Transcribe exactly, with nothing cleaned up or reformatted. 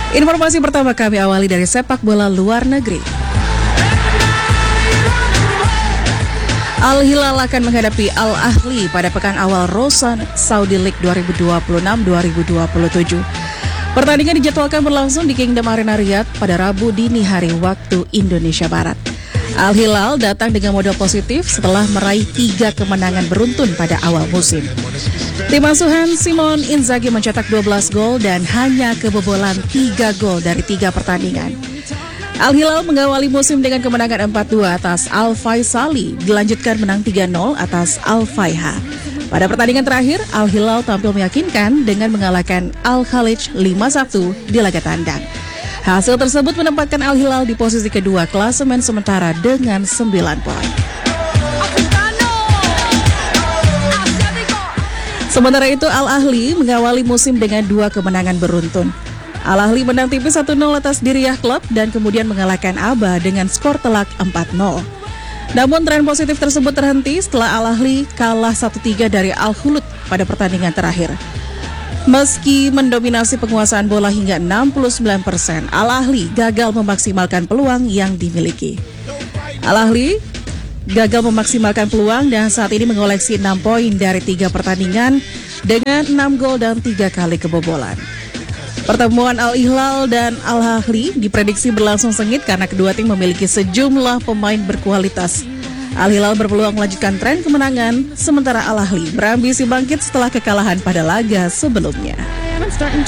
Informasi pertama kami awali dari sepak bola luar negeri. Al-Hilal akan menghadapi Al-Ahli pada pekan awal Rosan Saudi League dua ribu dua puluh enam dua ribu dua puluh tujuh. Pertandingan dijadwalkan berlangsung di Kingdom Arena Riyadh pada Rabu dini hari waktu Indonesia Barat. Al-Hilal datang dengan modal positif setelah meraih tiga kemenangan beruntun pada awal musim. Tim asuhan Simon Inzaghi mencetak dua belas gol dan hanya kebobolan tiga gol dari tiga pertandingan. Al-Hilal mengawali musim dengan kemenangan empat dua atas Al-Faisali, dilanjutkan menang tiga nol atas Al-Faiha. Pada pertandingan terakhir, Al-Hilal tampil meyakinkan dengan mengalahkan Al-Khalij lima satu di laga tandang. Hasil tersebut menempatkan Al-Hilal di posisi kedua klasemen sementara dengan sembilan poin. Sementara itu, Al-Ahli mengawali musim dengan dua kemenangan beruntun. Al-Ahli menang tipis satu nol atas Diriyah Club dan kemudian mengalahkan Aba dengan skor telak empat nol. Namun tren positif tersebut terhenti setelah Al-Ahli kalah satu tiga dari Al-Khulud pada pertandingan terakhir. Meski mendominasi penguasaan bola hingga enam puluh sembilan persen, Al-Ahli gagal memaksimalkan peluang yang dimiliki. Al-Ahli gagal memaksimalkan peluang dan saat ini mengoleksi enam poin dari tiga pertandingan dengan enam gol dan tiga kali kebobolan. Pertemuan Al-Hilal dan Al-Ahli diprediksi berlangsung sengit karena kedua tim memiliki sejumlah pemain berkualitas. Al-Hilal berpeluang melanjutkan tren kemenangan, sementara Al-Ahli berambisi bangkit setelah kekalahan pada laga sebelumnya.